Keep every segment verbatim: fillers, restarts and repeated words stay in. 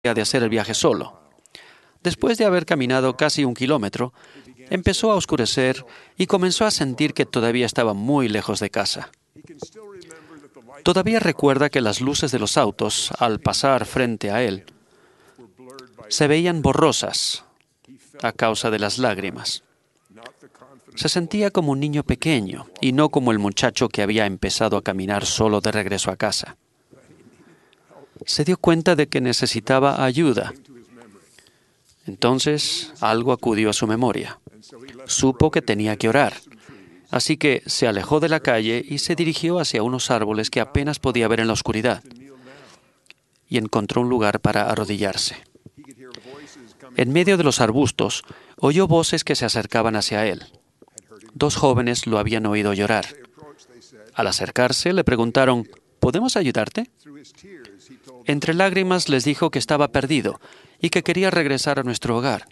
de hacer el viaje solo. Después de haber caminado casi un kilómetro, empezó a oscurecer y comenzó a sentir que todavía estaba muy lejos de casa. Todavía recuerda que las luces de los autos, al pasar frente a él, se veían borrosas a causa de las lágrimas. Se sentía como un niño pequeño y no como el muchacho que había empezado a caminar solo de regreso a casa. Se dio cuenta de que necesitaba ayuda. Entonces, algo acudió a su memoria. Supo que tenía que orar. Así que se alejó de la calle y se dirigió hacia unos árboles que apenas podía ver en la oscuridad. Y encontró un lugar para arrodillarse. En medio de los arbustos, oyó voces que se acercaban hacia él. Dos jóvenes lo habían oído llorar. Al acercarse, le preguntaron, ¿podemos ayudarte? Entre lágrimas les dijo que estaba perdido y que quería regresar a nuestro hogar.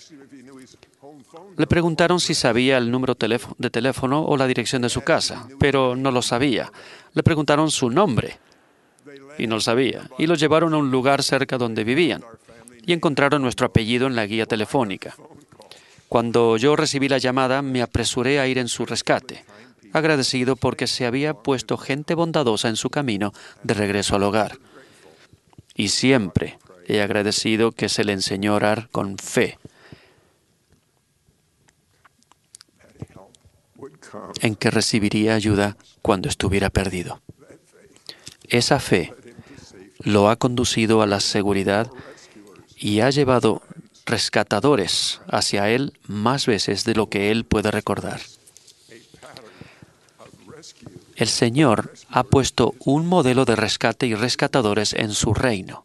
Le preguntaron si sabía el número de teléfono o la dirección de su casa, pero no lo sabía. Le preguntaron su nombre y no lo sabía. Y lo llevaron a un lugar cerca donde vivían y encontraron nuestro apellido en la guía telefónica. Cuando yo recibí la llamada, me apresuré a ir en su rescate, agradecido porque se había puesto gente bondadosa en su camino de regreso al hogar. Y siempre he agradecido que se le enseñó a orar con fe, en que recibiría ayuda cuando estuviera perdido. Esa fe lo ha conducido a la seguridad y ha llevado rescatadores hacia él más veces de lo que él puede recordar. El Señor ha puesto un modelo de rescate y rescatadores en su reino.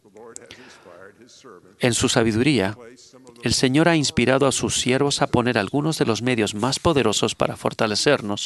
En su sabiduría, el Señor ha inspirado a sus siervos a poner algunos de los medios más poderosos para fortalecernos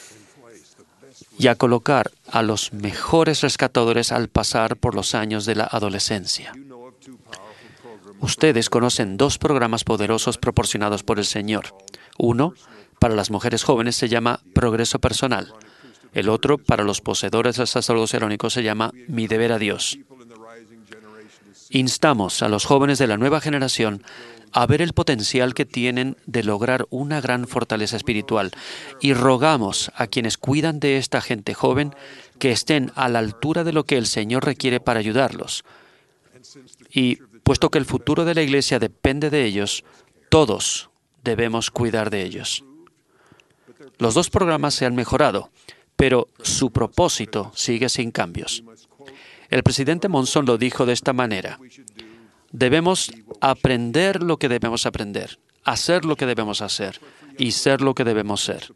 y a colocar a los mejores rescatadores al pasar por los años de la adolescencia. Ustedes conocen dos programas poderosos proporcionados por el Señor. Uno, para las mujeres jóvenes, se llama Progreso Personal. El otro, para los poseedores del sacerdocio arónico, se llama Mi Deber a Dios. Instamos a los jóvenes de la nueva generación a ver el potencial que tienen de lograr una gran fortaleza espiritual y rogamos a quienes cuidan de esta gente joven que estén a la altura de lo que el Señor requiere para ayudarlos. Y puesto que el futuro de la Iglesia depende de ellos, todos debemos cuidar de ellos. Los dos programas se han mejorado, pero su propósito sigue sin cambios. El presidente Monson lo dijo de esta manera: debemos aprender lo que debemos aprender, hacer lo que debemos hacer y ser lo que debemos ser.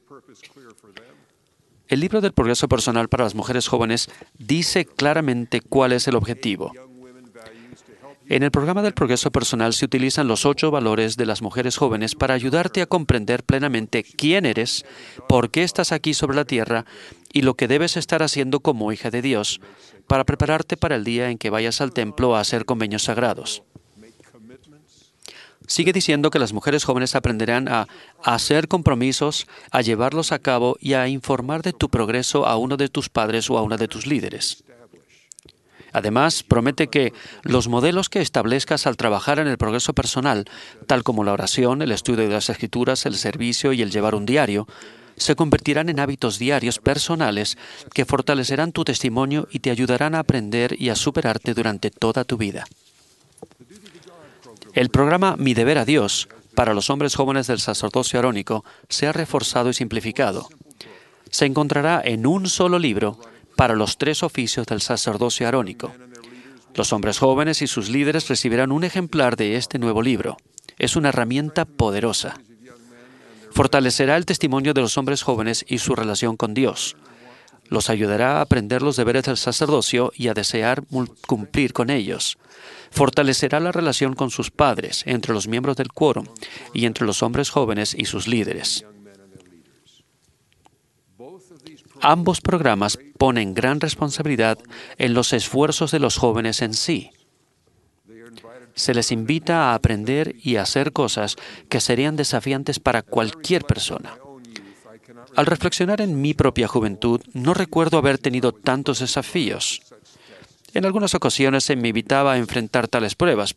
El libro del Progreso Personal para las mujeres jóvenes dice claramente cuál es el objetivo. En el programa del Progreso Personal se utilizan los ocho valores de las mujeres jóvenes para ayudarte a comprender plenamente quién eres, por qué estás aquí sobre la tierra y lo que debes estar haciendo como hija de Dios para prepararte para el día en que vayas al templo a hacer convenios sagrados. Sigue diciendo que las mujeres jóvenes aprenderán a hacer compromisos, a llevarlos a cabo y a informar de tu progreso a uno de tus padres o a una de tus líderes. Además, promete que los modelos que establezcas al trabajar en el progreso personal, tal como la oración, el estudio de las Escrituras, el servicio y el llevar un diario, se convertirán en hábitos diarios personales que fortalecerán tu testimonio y te ayudarán a aprender y a superarte durante toda tu vida. El programa Mi Deber a Dios para los hombres jóvenes del sacerdocio arónico se ha reforzado y simplificado. Se encontrará en un solo libro para los tres oficios del sacerdocio arónico. Los hombres jóvenes y sus líderes recibirán un ejemplar de este nuevo libro. Es una herramienta poderosa. Fortalecerá el testimonio de los hombres jóvenes y su relación con Dios. Los ayudará a aprender los deberes del sacerdocio y a desear cumplir con ellos. Fortalecerá la relación con sus padres, entre los miembros del quórum y entre los hombres jóvenes y sus líderes. Ambos programas ponen gran responsabilidad en los esfuerzos de los jóvenes en sí. Se les invita a aprender y a hacer cosas que serían desafiantes para cualquier persona. Al reflexionar en mi propia juventud, no recuerdo haber tenido tantos desafíos. En algunas ocasiones se me invitaba a enfrentar tales pruebas,